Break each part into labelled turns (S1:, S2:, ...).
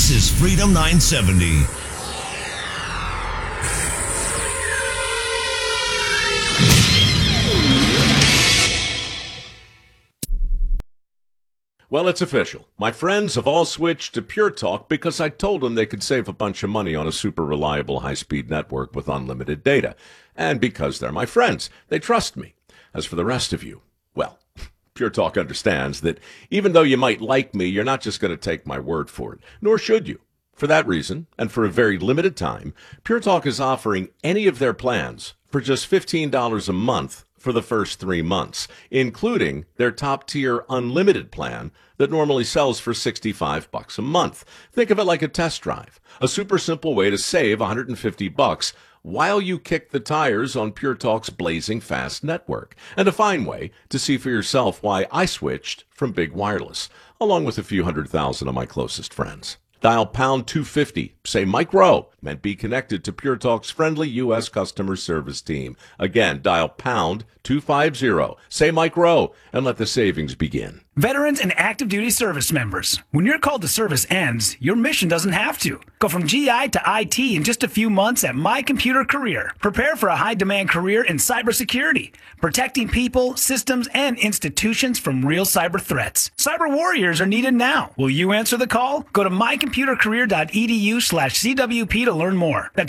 S1: This is Freedom 970.
S2: Well, it's official. My friends have all switched to Pure Talk because I told them they could save a bunch of money on a super reliable high-speed network with unlimited data. And because they're my friends, they trust me. As for the rest of you, well, Pure Talk understands that even though you might like me, you're not just going to take my word for it, nor should you. For that reason, and for a very limited time, Pure Talk is offering any of their plans for just $15 a month for the first 3 months, including their top-tier unlimited plan that normally sells for $65 a month. Think of it like a test drive, a super simple way to save $150 while you kick the tires on Pure Talk's blazing fast network, and a fine way to see for yourself why I switched from big wireless, along with a few 100,000 of my closest friends. Dial pound 250, say Mike Rowe, and be connected to Pure Talk's friendly U.S. customer service team. Again, dial pound 250, say Mike Rowe, and let the savings begin.
S3: Veterans and active duty service members, when your call to service ends, your mission doesn't have to. Go from GI to IT in just a few months at My Computer Career. Prepare for a high-demand career in cybersecurity, protecting people, systems, and institutions from real cyber threats. Cyber warriors are needed now. Will you answer the call? Go to mycomputercareer.edu/CWP to learn more. That's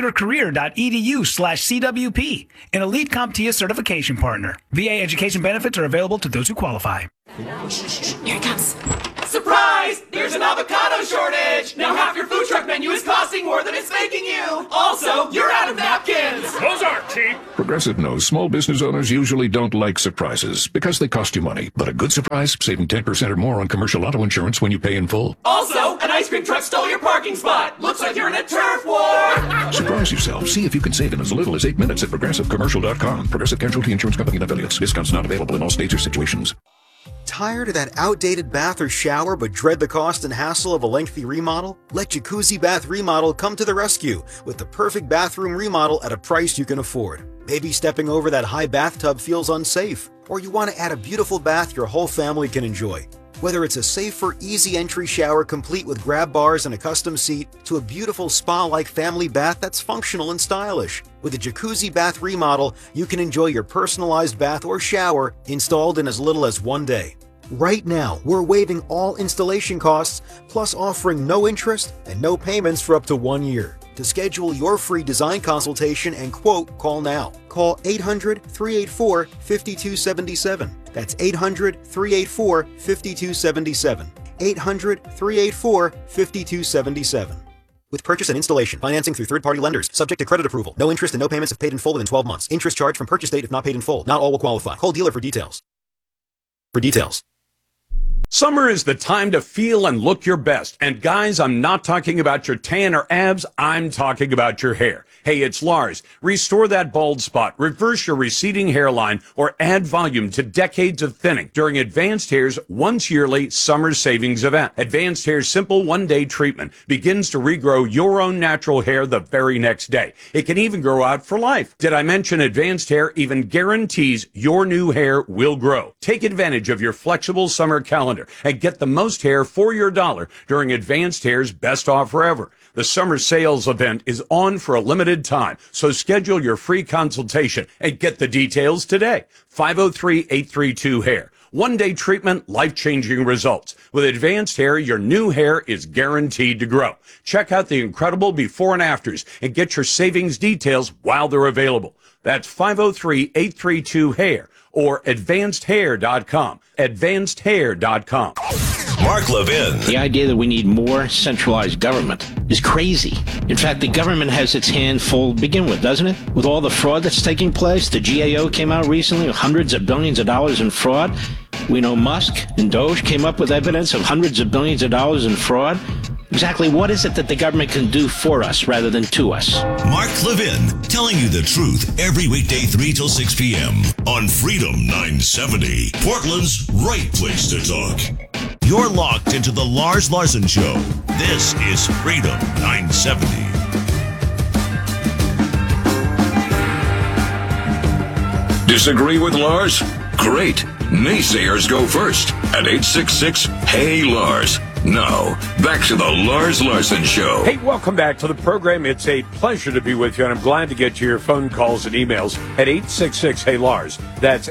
S3: mycomputercareer.edu/CWP, an elite CompTIA certification partner. VA education benefits are available to those who qualify.
S4: Here it comes. Surprise! There's an avocado shortage! Now half your food truck menu is costing more than it's making you! Also, you're out of napkins!
S5: Those aren't cheap! Progressive knows small business owners usually don't like surprises because they cost you money. But a good surprise, saving 10% or more on commercial auto insurance when you pay in full.
S4: Also, an ice cream truck stole your parking spot! Looks like you're in a turf war!
S5: Surprise yourself. See if you can save in as little as 8 minutes at ProgressiveCommercial.com. Progressive Casualty Insurance Company and affiliates. Discounts not available in all states or situations.
S6: Tired of that outdated bath or shower but dread the cost and hassle of a lengthy remodel? Let Jacuzzi Bath Remodel come to the rescue with the perfect bathroom remodel at a price you can afford. Maybe stepping over that high bathtub feels unsafe, or you want to add a beautiful bath your whole family can enjoy. Whether it's a safer, easy entry shower complete with grab bars and a custom seat, to a beautiful spa-like family bath that's functional and stylish. With a Jacuzzi Bath Remodel, you can enjoy your personalized bath or shower installed in as little as 1 day. Right now, we're waiving all installation costs, plus offering no interest and no payments for up to 1 year. To schedule your free design consultation and quote, call now. Call 800-384-5277. That's 800-384-5277. 800-384-5277. With purchase and installation, financing through third-party lenders, subject to credit approval. No interest and no payments if paid in full within 12 months. Interest charged from purchase date if not paid in full. Not all will qualify. Call dealer for details.
S7: Summer is the time to feel and look your best. And guys, I'm not talking about your tan or abs. I'm talking about your hair. Hey, it's Lars. Restore that bald spot, reverse your receding hairline, or add volume to decades of thinning during Advanced Hair's once yearly summer savings event. Advanced Hair's simple one-day treatment begins to regrow your own natural hair the very next day. It can even grow out for life. Did I mention Advanced Hair even guarantees your new hair will grow? Take advantage of your flexible summer calendar and get the most hair for your dollar during Advanced Hair's best offer ever. The summer sales event is on for a limited time, so schedule your free consultation and get the details today. 503-832-HAIR. One-day treatment, life-changing results. With Advanced Hair, your new hair is guaranteed to grow. Check out the incredible before and afters and get your savings details while they're available. That's 503-832-HAIR or advancedhair.com. Advancedhair.com.
S1: Mark Levin.
S8: The idea that we need more centralized government is crazy. In fact, the government has its hand full to begin with, doesn't it? With all the fraud that's taking place, the GAO came out recently with hundreds of billions of dollars in fraud. We know Musk and Doge came up with evidence of hundreds of billions of dollars in fraud. Exactly what is it that the government can do for us rather than to us?
S1: Mark Levin, telling you the truth every weekday 3 till 6 p.m. on Freedom 970, Portland's right place to talk. You're locked into the Lars Larson Show. This is Freedom 970.
S5: Disagree with Lars? Great. Naysayers go first at 866-HEY-LARS. Now, back to the Lars Larson Show.
S7: Hey, welcome back to the program. It's a pleasure to be with you, and I'm glad to get to your phone calls and emails at 866-HEY-LARS. That's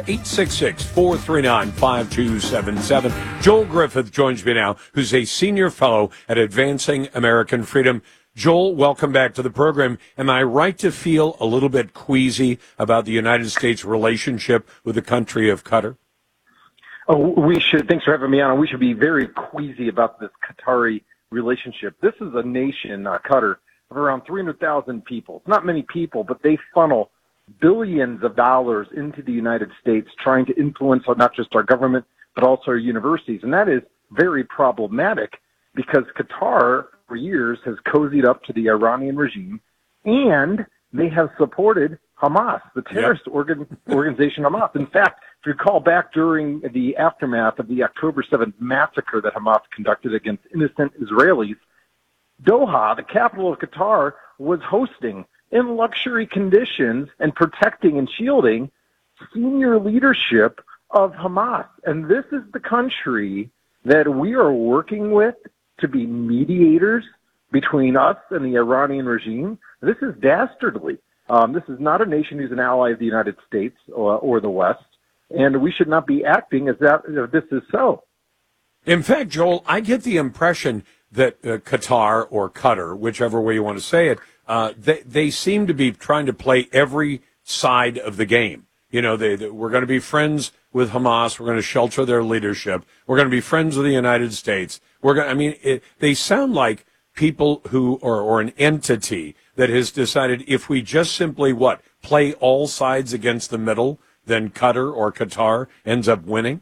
S7: 866-439-5277. Joel Griffith joins me now, who's a senior fellow at Advancing American Freedom. Joel, welcome back to the program. Am I right to feel a little bit queasy about the United States' relationship with the country of Qatar?
S9: Oh, we should. Thanks for having me on. We should be very queasy about this Qatari relationship. This is a nation, Qatar, of around 300,000 people. It's not many people, but they funnel billions of dollars into the United States, trying to influence not just our government, but also our universities. And that is very problematic because Qatar, for years, has cozied up to the Iranian regime, and they have supported Hamas, the terrorist organization Hamas. In fact, if you recall back during the aftermath of the October 7th massacre that Hamas conducted against innocent Israelis, Doha, the capital of Qatar, was hosting in luxury conditions and protecting and shielding senior leadership of Hamas. And this is the country that we are working with to be mediators between us and the Iranian regime. This is dastardly. This is not a nation who's an ally of the United States or the West, and we should not be acting as that this is so.
S7: In fact, Joel, I get the impression that Qatar or Qatar, whichever way you want to say it, they seem to be trying to play every side of the game. You know, we're going to be friends with Hamas. We're going to shelter their leadership. We're going to be friends with the United States. They sound like people who or an entity that has decided if we just simply play all sides against the middle, then Qatar or Qatar ends up winning.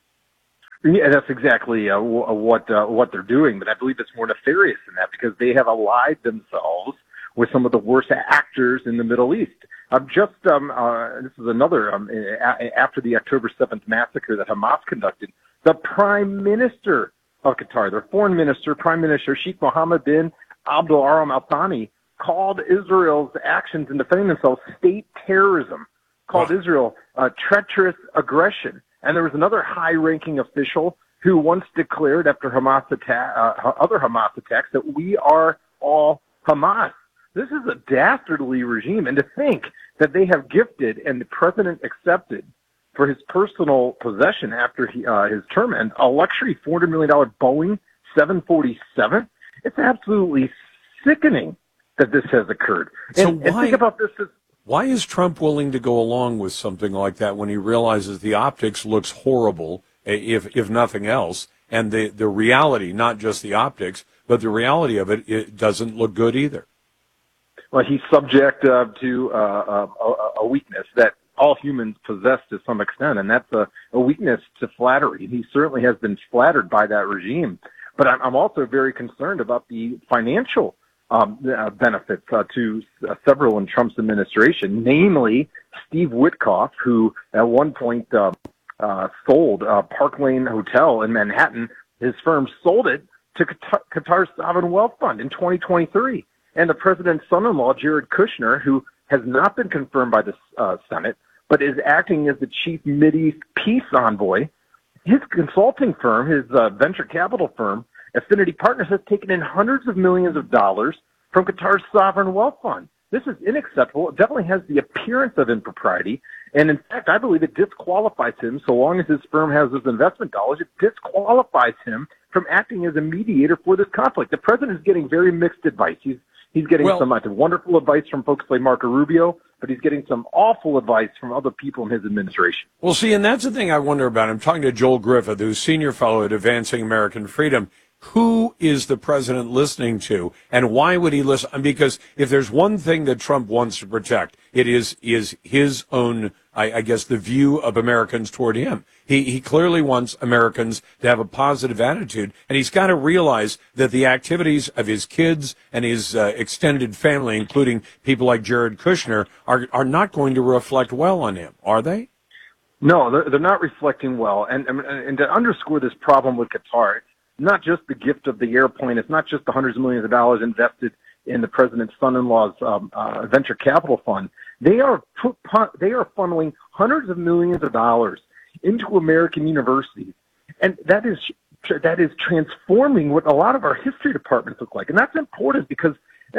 S9: Yeah, that's exactly what they're doing. But I believe it's more nefarious than that because they have allied themselves with some of the worst actors in the Middle East. This is another after the October 7th massacre that Hamas conducted. The Prime Minister of Qatar, their foreign minister, Prime Minister Sheikh Mohammed bin Abdul Aram Al Thani, called Israel's actions in defending themselves state terrorism, called Israel treacherous aggression. And there was another high-ranking official who once declared after other Hamas attacks that we are all Hamas. This is a dastardly regime. And to think that they have gifted and the president accepted for his personal possession after his term end a luxury $400 million Boeing 747, it's absolutely sickening that this has occurred. And think about this.
S7: Why is Trump willing to go along with something like that when he realizes the optics looks horrible, if nothing else, and the reality, not just the optics, but the reality of it doesn't look good either?
S9: Well, he's subject to a weakness that all humans possess to some extent, and that's a weakness to flattery. He certainly has been flattered by that regime. But I'm also very concerned about the financial benefits to several in Trump's administration, namely Steve Witkoff, who at one point sold Park Lane Hotel in Manhattan. His firm sold it to Qatar's sovereign wealth fund in 2023. And the president's son-in-law, Jared Kushner, who has not been confirmed by the Senate, but is acting as the chief Mideast peace envoy, his consulting firm, his venture capital firm, Affinity Partners, has taken in hundreds of millions of dollars from Qatar's sovereign wealth fund. This is unacceptable. It definitely has the appearance of impropriety. And in fact, I believe it disqualifies him, so long as his firm has his investment dollars, it disqualifies him from acting as a mediator for this conflict. The president is getting very mixed advice. He's getting some wonderful advice from folks like Marco Rubio, but he's getting some awful advice from other people in his administration.
S7: Well, see, and that's the thing I wonder about. I'm talking to Joel Griffith, who's senior fellow at Advancing American Freedom. Who is the president listening to, and why would he listen? Because if there's one thing that Trump wants to protect, it is his own, I guess, the view of Americans toward him. He clearly wants Americans to have a positive attitude, and he's got to realize that the activities of his kids and his extended family, including people like Jared Kushner, are not going to reflect well on him, are they?
S9: No, they're not reflecting well. And to underscore this problem with Qatar, not just the gift of the airplane. It's not just the hundreds of millions of dollars invested in the president's son-in-law's venture capital fund. They are funneling hundreds of millions of dollars into American universities, and that is that is transforming what a lot of our history departments look like. And that's important because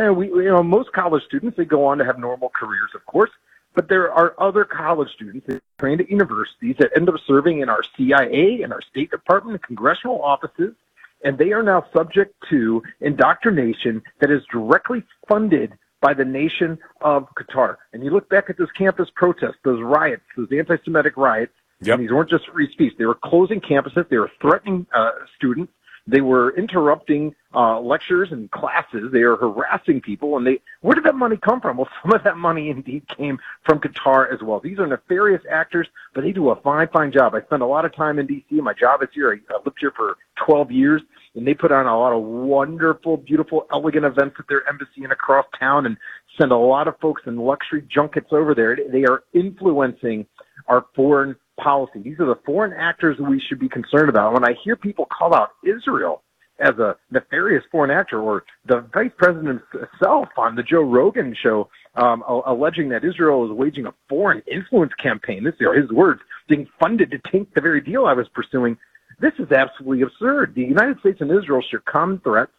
S9: most college students, they go on to have normal careers, of course, but there are other college students that trained at universities that end up serving in our CIA and our State Department and congressional offices, and they are now subject to indoctrination that is directly funded by the nation of Qatar. And you look back at those campus protests, those riots, those anti-Semitic riots, and these weren't just free speech. They were closing campuses. They were threatening students. They were interrupting lectures and classes. They were harassing people. And where did that money come from? Well, some of that money indeed came from Qatar as well. These are nefarious actors, but they do a fine, fine job. I spend a lot of time in D.C. My job is here. I lived here for 12 years, and they put on a lot of wonderful, beautiful, elegant events at their embassy and across town and send a lot of folks in luxury junkets over there. They are influencing our foreign policy. These are the foreign actors that we should be concerned about. When I hear people call out Israel as a nefarious foreign actor, or the vice president himself on the Joe Rogan show alleging that Israel is waging a foreign influence campaign, this are his words, being funded to tank the very deal I was pursuing, this is absolutely absurd. The United States and Israel share common threats.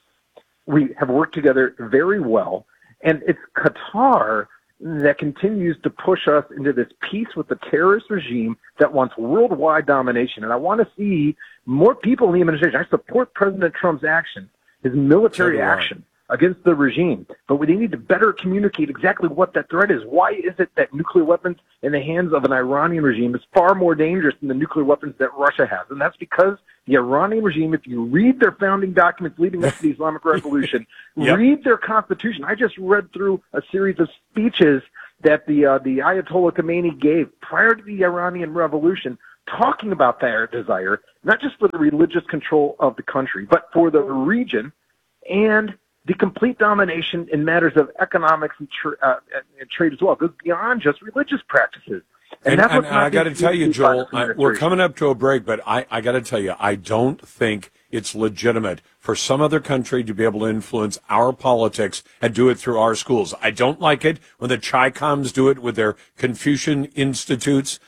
S9: We have worked together very well, and it's Qatar that continues to push us into this peace with the terrorist regime that wants worldwide domination. And I want to see more people in the administration. I support President Trump's action, his military action against the regime. But we need to better communicate exactly what that threat is. Why is it that nuclear weapons in the hands of an Iranian regime is far more dangerous than the nuclear weapons that Russia has? And that's because the Iranian regime, if you read their founding documents leading up to the Islamic Revolution, read their constitution. I just read through a series of speeches that the Ayatollah Khomeini gave prior to the Iranian Revolution, talking about their desire, not just for the religious control of the country, but for the region and the complete domination in matters of economics and trade as well. It goes beyond just religious practices.
S7: And I got to tell you, Joel, we're coming up to a break, but I got to tell you, I don't think it's legitimate for some other country to be able to influence our politics and do it through our schools. I don't like it when the Chi-Coms do it with their Confucian institutes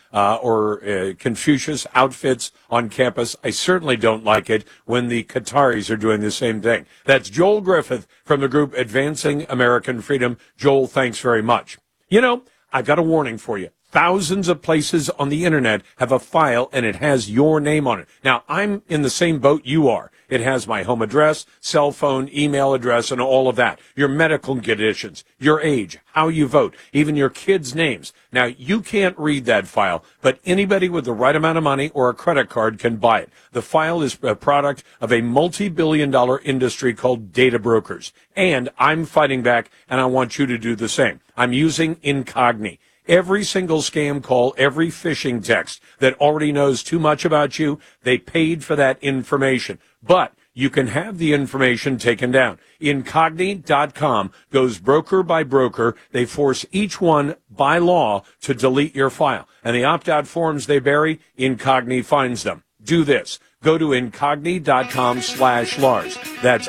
S7: or Confucius outfits on campus. I certainly don't like it when the Qataris are doing the same thing. That's Joel Griffith from the group Advancing American Freedom. Joel, thanks very much. You know, I got a warning for you. Thousands of places on the internet have a file and it has your name on it. Now, I'm in the same boat you are. It has my home address, cell phone, email address, and all of that. Your medical conditions, your age, how you vote, even your kids' names. Now, you can't read that file, but anybody with the right amount of money or a credit card can buy it. The file is a product of a multi-billion-dollar industry called data brokers. And I'm fighting back, and I want you to do the same. I'm using Incogni. Every single scam call, every phishing text that already knows too much about you, they paid for that information. But you can have the information taken down. Incogni.com goes broker by broker. They force each one by law to delete your file. And the opt-out forms they bury, Incogni finds them. Do this. Go to Incogni.com/Lars. That's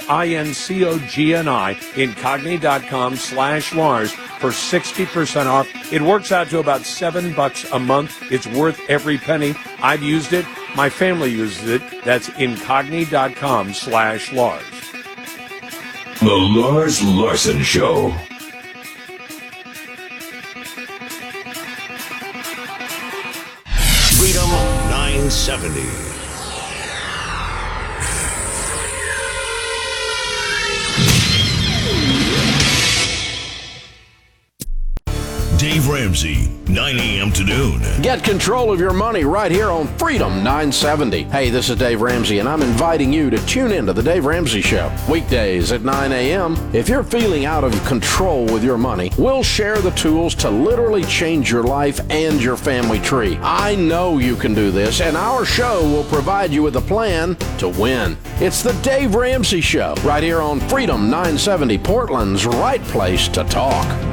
S7: INCOGNI, Incogni.com/Lars for 60% off. It works out to about $7 a month. It's worth every penny. I've used it. My family uses it. That's Incogni.com/Lars.
S1: The Lars Larson Show. Freedom 970. Dave Ramsey, 9 a.m. to noon.
S10: Get control of your money right here on Freedom 970. Hey, this is Dave Ramsey, and I'm inviting you to tune in to The Dave Ramsey Show. Weekdays at 9 a.m. If you're feeling out of control with your money, we'll share the tools to literally change your life and your family tree. I know you can do this, and our show will provide you with a plan to win. It's The Dave Ramsey Show right here on Freedom 970, Portland's right place to talk.